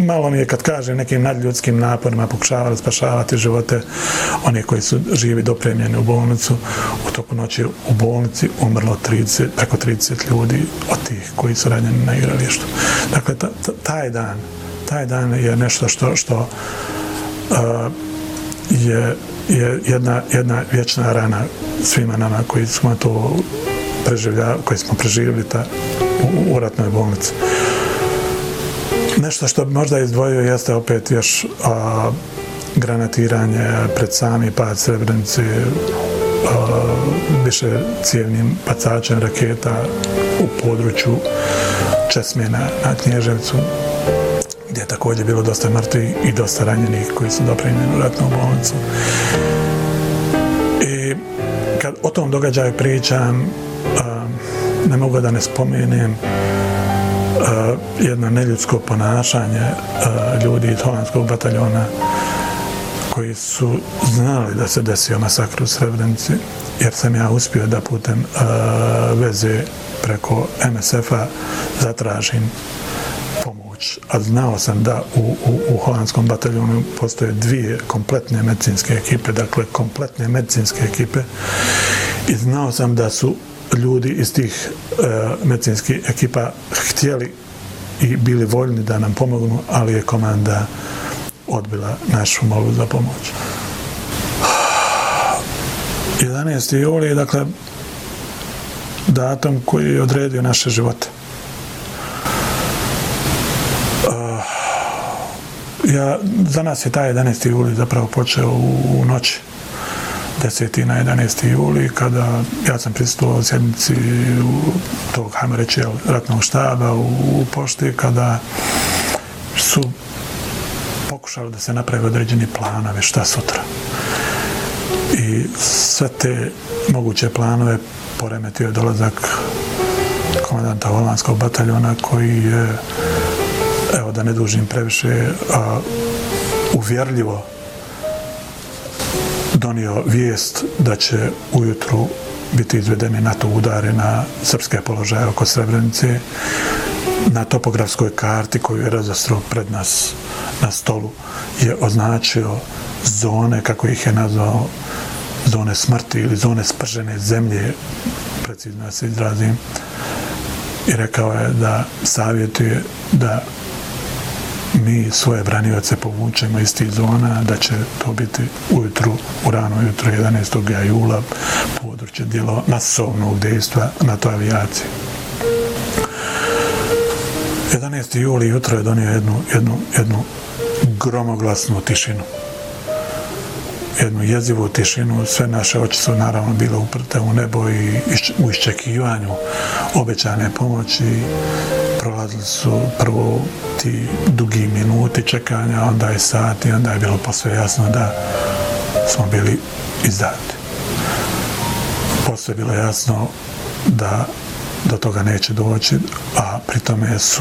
malo mi je kad kaže nekim nadljudskim naporima pokušavali spašavati živote oni koji su živi dopremljeni u bolnicu. U toku noći u bolnici umrlo preko 30 ljudi od tih koji su ranjeni na igralištu. Dakle, taj dan je nešto što je jedna vječna rana svima nama koji smo to koji smo preživjeli u ratnoj bolnici. Nešto što bi možda izdvojio jeste opet još granatiranje pred sami pad Srebrenice, više cijevnim bacačem raketa u području Česmina na Knježevcu, gdje je također bilo dosta mrtvih i dosta ranjenih koji su dopremljeni u ratnu bolnicu. I kad o tom događaju pričam, ne mogu da ne spomenem jedno neljudsko ponašanje ljudi iz holandskog bataljona koji su znali da se desio masakr u Srebrenici, jer sam ja uspio da putem veze preko MSF-a zatražim pomoć. A znao sam da u holandskom bataljonu postoje dvije kompletne medicinske ekipe, dakle kompletne medicinske ekipe, i znao sam da su ljudi iz tih medicinskih ekipa htjeli i bili voljni da nam pomognu, ali je komanda odbila našu molbu za pomoć. 11. juli je, dakle, datum koji je odredio naše živote. Za nas je taj 11. juli zapravo počeo u noći 10. na 11. juli, kada ja sam prisustvovao sjednici tog, hajmo reći, ratnog štaba u pošti, kada su pokušali da se napravi određeni planovi šta sutra. I sve te moguće planove poremetio je dolazak komandanta holandskog bataljona koji je, evo da ne dužim previše, uvjerljivo donio vijest da će ujutru biti izvedeni NATO udari na srpske položaje oko Srebrenice. Na topografskoj karti koju je razastro pred nas na stolu je označio zone, kako ih je nazvao, zone smrti ili zone spržene zemlje, precizno da se izrazim, i rekao je da savjetuje da mi svoje branioce povučemo iz tih zona, da će to biti ujutru, u rano ujutru 11. jula, područje djelo masovnog dejstva NATO avijacije. 11. juli jutro je donio jednu gromoglasnu tišinu. Jednu jezivu tišinu, sve naše oči su naravno bile uprte u nebo i u iščekivanju obećane pomoći. Prolazili su prvo ti dugi minuti čekanja, onda je sati, onda je bilo posve jasno da smo bili izdati. Posve je bilo jasno da do toga neće doći, a pri tome su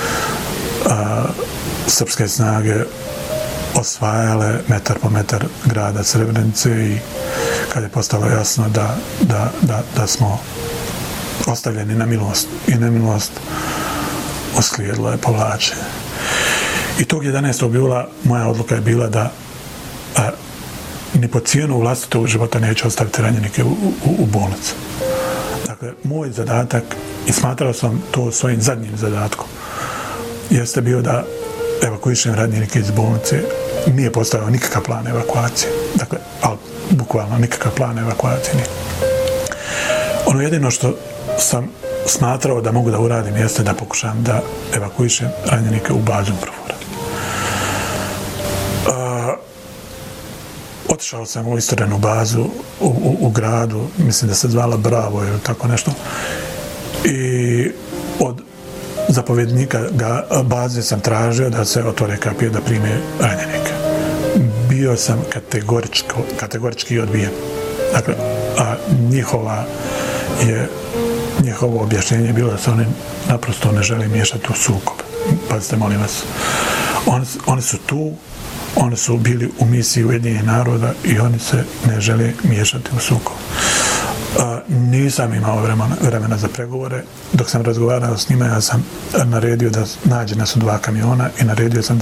srpske snage osvajale metar po metar grada Srebrenice, i kad je postalo jasno da smo ostavljeni na milost i nemilost, uslijedilo je povlačenje. I tog 11. jula moja odluka je bila da ni po cijenu vlastitog života neće ostaviti ranjenike u bolnici. Dakle, moj zadatak, i smatrao sam to svojim zadnjim zadatkom, jeste bio da evakuišem ranjenike iz bolnice. Nije postavio nikakav plan evakuacije. Dakle, ali bukvalno nikakav plan evakuacije nije. Ono jedino što sam smatrao da mogu da uradim jeste da pokušam da evakuišem ranjenike u bazu Profora. Otišao sam u istorenu bazu u gradu, mislim da se zvala Bravo ili tako nešto, i od zapovjednika baze sam tražio da se otvore kapije da prime ranjenike. Bio sam kategorički odbijen. Dakle, a njihovo objašnjenje je bilo da se oni naprosto ne žele miješati u sukob. Pazite, molim vas. Oni su tu, oni su bili u misiji Ujedinjenih naroda i oni se ne žele miješati u sukob. Nisam imao vremena za pregovore. Dok sam razgovarao s njima, ja sam naredio da nađe nas 2 kamiona i naredio sam da